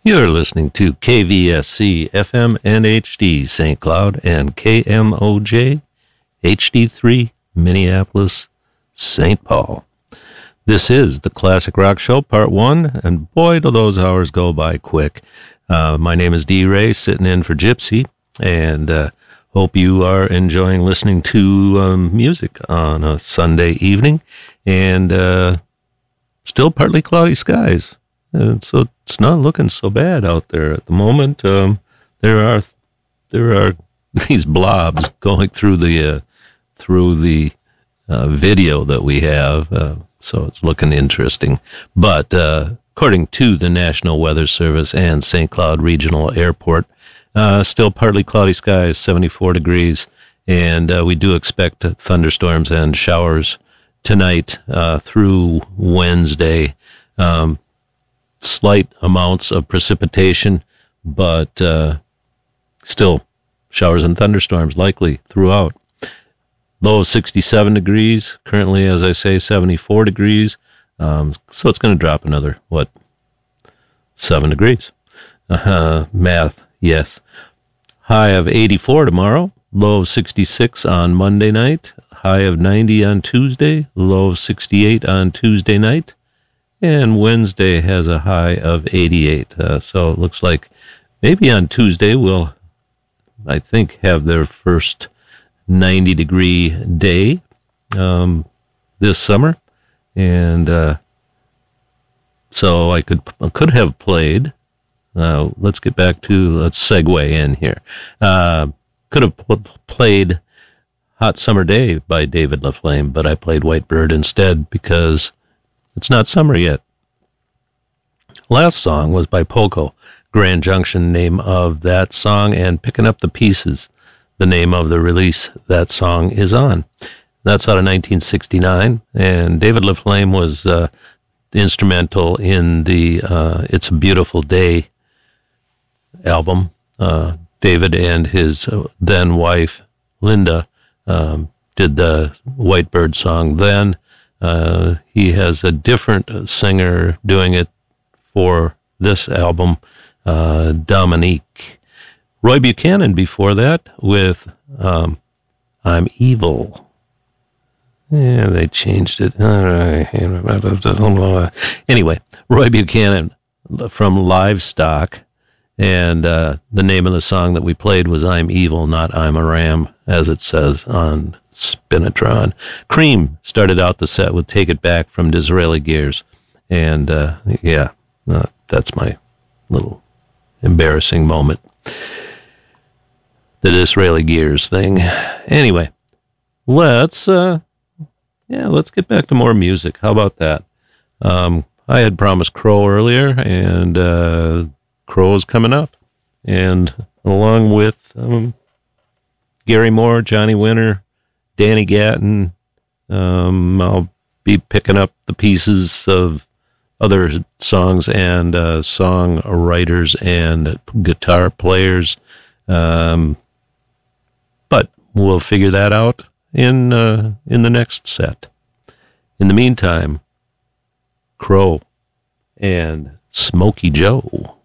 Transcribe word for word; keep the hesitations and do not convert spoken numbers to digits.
You're listening to K V S C F M and H D Saint Cloud and K M O J H D three Minneapolis, Saint Paul. This is the Classic Rock Show, Part one, and boy, do those hours go by quick. Uh, my name is D. Ray, sitting in for Gypsy, and uh, hope you are enjoying listening to um, music on a Sunday evening, and uh, still partly cloudy skies. And so it's not looking so bad out there at the moment. Um, there are there are these blobs going through the uh, through the uh, video that we have, uh, so it's looking interesting. But uh, according to the National Weather Service and Saint Cloud Regional Airport, uh, still partly cloudy skies, seventy-four degrees, and uh, we do expect thunderstorms and showers tonight uh, through Wednesday. Um, Slight amounts of precipitation, but uh, still showers and thunderstorms likely throughout. Low of sixty-seven degrees, currently, as I say, seventy-four degrees. Um, so it's going to drop another, what, seven degrees. Uh, math, yes. High of eighty-four tomorrow, low of sixty-six on Monday night, high of ninety on Tuesday, low of sixty-eight on Tuesday night. And Wednesday has a high of eighty-eight. Uh, so it looks like maybe on Tuesday we'll, I think, have their first ninety-degree day um, this summer. And uh, so I could I could have played. Uh, let's get back to, let's segue in here. Uh, could have pl- played Hot Summer Day by David LaFlame, but I played White Bird instead because it's not summer yet. Last song was by Poco, Grand Junction, name of that song, and Picking Up the Pieces, the name of the release that song is on. That's out of nineteen sixty-nine, and David LaFlame was uh, instrumental in the uh, It's a Beautiful Day album. Uh, David and his then wife, Linda, um, did the White Bird song then. Uh, he has a different singer doing it for this album, uh, Dominique. Roy Buchanan before that with um, I'm Evil. Yeah, they changed it. Anyway, Roy Buchanan from Livestock, and uh, the name of the song that we played was I'm Evil, Not I'm a Ram, as it says on Spinatron. Cream started out the set with Take It Back from Disraeli Gears. And, uh, yeah, uh, that's my little embarrassing moment. The Disraeli Gears thing. Anyway, let's, uh, yeah, let's get back to more music. How about that? Um, I had promised Crow earlier, and, uh, Crow's coming up. And along with, um, Gary Moore, Johnny Winter, Danny Gatton, um, I'll be picking up the pieces of other songs and uh, song writers and guitar players, um, but we'll figure that out in uh, in the next set. In the meantime, Crow and Smokey Joe.